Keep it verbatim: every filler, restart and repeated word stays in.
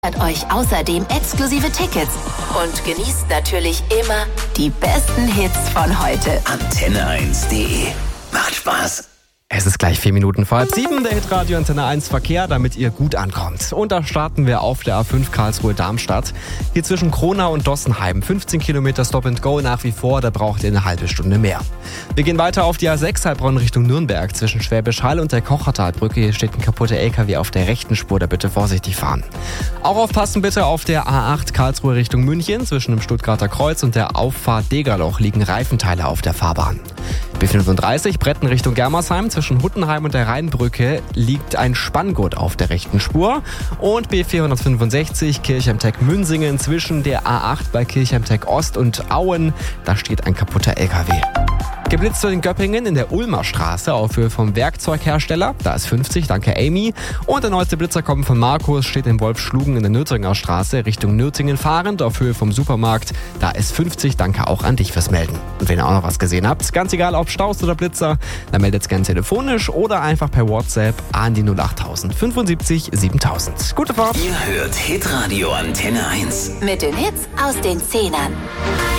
euch außerdem exklusive Tickets und genießt natürlich immer die besten Hits von heute. Antenne eins punkt de. Macht Spaß. Es ist gleich vier Minuten vor halb sieben, der Hitradio Antenne eins Verkehr, damit ihr gut ankommt. Und da starten wir auf der A fünf Karlsruhe-Darmstadt. Hier zwischen Kronau und Dossenheim. fünfzehn Kilometer Stop and Go nach wie vor, da braucht ihr eine halbe Stunde mehr. Wir gehen weiter auf die A sechs Heilbronn Richtung Nürnberg. Zwischen Schwäbisch Hall und der Kochertalbrücke. Hier steht ein kaputter L K W auf der rechten Spur, da bitte vorsichtig fahren. Auch aufpassen bitte auf der A acht Karlsruhe Richtung München. Zwischen dem Stuttgarter Kreuz und der Auffahrt Degerloch liegen Reifenteile auf der Fahrbahn. B fünfunddreißig Bretten Richtung Germersheim. Zwischen Huttenheim und der Rheinbrücke liegt ein Spanngurt auf der rechten Spur. Und B vierhundertfünfundsechzig Kirchheim-Teck-Münsingen zwischen der A acht bei Kirchheim-Teck Ost und Auen. Da steht ein kaputter L K W. Geblitzt wird in Göppingen in der Ulmer Straße auf Höhe vom Werkzeughersteller. Da ist fünfzig, danke Amy. Und der neueste Blitzer kommt von Markus, steht in Wolfschlugen in der Nürtinger Straße Richtung Nürtingen fahrend auf Höhe vom Supermarkt. Da ist fünfzig, danke auch an dich fürs Melden. Und wenn ihr auch noch was gesehen habt, ganz egal ob Staus oder Blitzer, dann meldet es gerne telefonisch oder einfach per WhatsApp an die null acht null fünfundsiebzig siebentausend. Gute Fahrt! Ihr hört Hitradio Antenne eins. Mit den Hits aus den Zehnern.